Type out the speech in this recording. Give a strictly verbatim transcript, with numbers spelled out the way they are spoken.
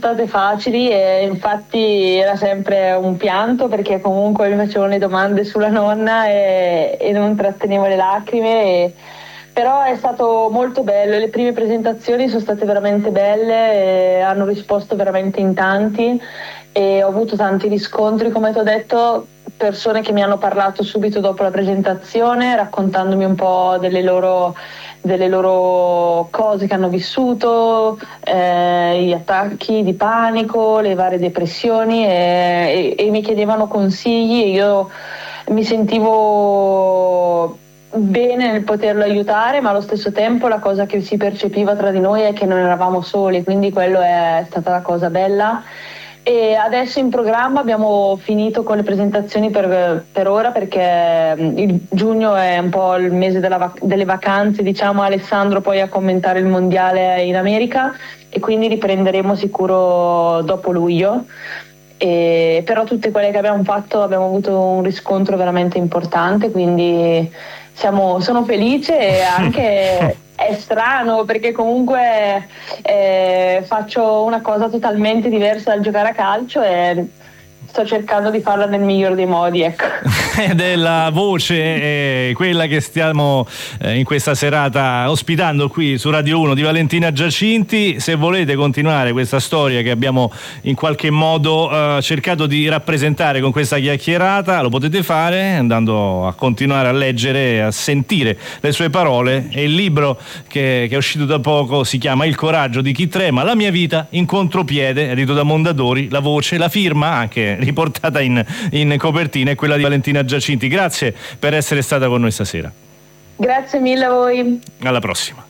state facili e infatti era sempre un pianto, perché comunque mi facevano le domande sulla nonna e, e non trattenevo le lacrime, e, però è stato molto bello, le prime presentazioni sono state veramente belle, e hanno risposto veramente in tanti e ho avuto tanti riscontri, come ti ho detto, persone che mi hanno parlato subito dopo la presentazione raccontandomi un po' delle loro, delle loro cose che hanno vissuto, eh, gli attacchi di panico, le varie depressioni, e, e, e mi chiedevano consigli e io mi sentivo bene nel poterlo aiutare, ma allo stesso tempo la cosa che si percepiva tra di noi è che non eravamo soli, quindi quello è stata la cosa bella. E adesso in programma abbiamo finito con le presentazioni per, per ora, perché il giugno è un po' il mese della vac- delle vacanze, diciamo. Alessandro poi a commentare il mondiale in America e quindi riprenderemo sicuro dopo luglio. E, però tutte quelle che abbiamo fatto abbiamo avuto un riscontro veramente importante, quindi siamo, sono felice e anche è strano, perché comunque eh, faccio una cosa totalmente diversa dal giocare a calcio e sto cercando di farla nel miglior dei modi, ecco. Ed è la voce, eh, quella che stiamo eh, in questa serata ospitando qui su Radio uno, di Valentina Giacinti. Se volete continuare questa storia che abbiamo in qualche modo eh, cercato di rappresentare con questa chiacchierata, lo potete fare andando a continuare a leggere e a sentire le sue parole. E il libro che, che è uscito da poco si chiama Il coraggio di chi trema, la mia vita in contropiede, edito da Mondadori. La voce, la firma anche riportata in, in copertina è quella di Valentina Giacinti. Grazie per essere stata con noi stasera. Grazie mille a voi. Alla prossima.